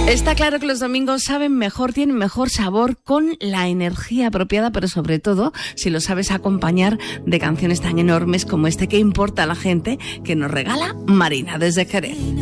Está claro que los domingos saben mejor, tienen mejor sabor con la energía apropiada, pero sobre todo si lo sabes acompañar de canciones tan enormes como este que importa a la gente que nos regala Marina desde Jerez.